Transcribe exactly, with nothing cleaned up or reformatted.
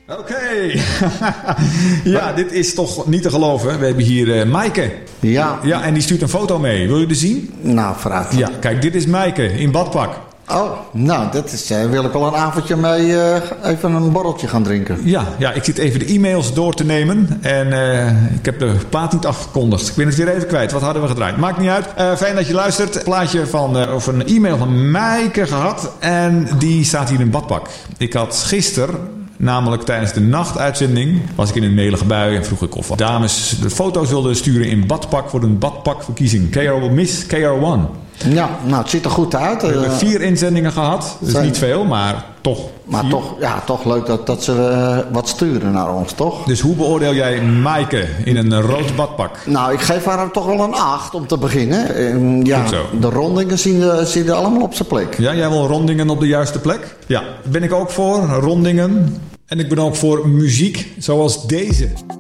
Oké. Okay. Ja, dit is toch niet te geloven. We hebben hier uh, Maaike. Ja. Ja, en die stuurt een foto mee. Wil je die zien? Nou, vooruit. Ja, kijk, dit is Maaike in badpak. Oh, nou, dat is, uh, wil ik wel een avondje mee uh, even een borreltje gaan drinken. Ja, ja, ik zit even de e-mails door te nemen. En uh, ik heb de plaat niet afgekondigd. Ik ben het weer even kwijt. Wat hadden we gedraaid? Maakt niet uit. Uh, fijn dat je luistert. Een plaatje van, uh, of een e-mail van Maaike gehad. En die staat hier in badpak. Ik had gisteren, namelijk tijdens de nachtuitzending, was ik in een melige bui en vroeg ik of dames de foto's wilden sturen in badpak voor een badpakverkiezing. K R Miss K R één. Ja, nou, het ziet er goed uit. We hebben vier inzendingen gehad. Dus Zijn... niet veel, maar toch Maar vier. toch, ja, toch leuk dat, dat ze uh, wat sturen naar ons, toch? Dus hoe beoordeel jij Maaike in een rood badpak? Nou, ik geef haar toch wel een acht om te beginnen. Uh, ja, Goed zo. de rondingen zien, uh, zien er allemaal op zijn plek. Ja, jij wil rondingen op de juiste plek? Ja, ben ik ook voor. Rondingen. En ik ben ook voor muziek zoals deze.